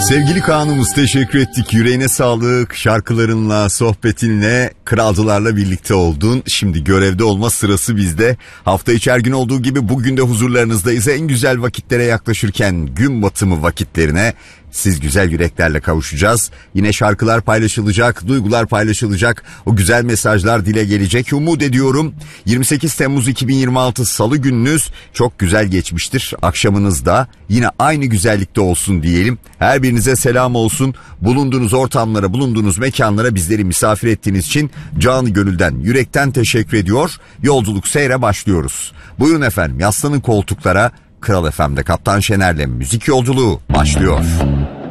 Sevgili Kaan'ımız, teşekkür ettik. Yüreğine sağlık, şarkılarınla, sohbetinle, kralcılarla birlikte oldun. Şimdi görevde olma sırası bizde. Hafta içi her gün olduğu gibi bugün de huzurlarınızdayız. En güzel vakitlere yaklaşırken gün batımı vakitlerine siz güzel yüreklerle kavuşacağız. Yine şarkılar paylaşılacak, duygular paylaşılacak, o güzel mesajlar dile gelecek. Umut ediyorum 28 Temmuz 2026 Salı gününüz çok güzel geçmiştir. Akşamınız da yine aynı güzellikte olsun diyelim. Her birinize selam olsun. Bulunduğunuz ortamlara, bulunduğunuz mekanlara bizleri misafir ettiğiniz için canı gönülden, yürekten teşekkür ediyor. Yolculuk seyre başlıyoruz. Buyurun efendim, yaslanın koltuklara. Kral FM'de Kaptan Şener'le müzik yolculuğu başlıyor.